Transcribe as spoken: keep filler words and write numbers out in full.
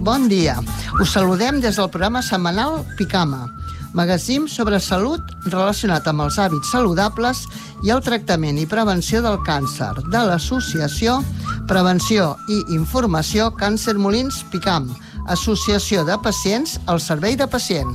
Bon dia. Us saludem des del programa setmanal Picama, magazín sobre salut relacionat amb els hàbits saludables i el tractament i prevenció del càncer, de l'associació Prevenció i Informació Càncer Molins Picam, associació de pacients al servei de pacients.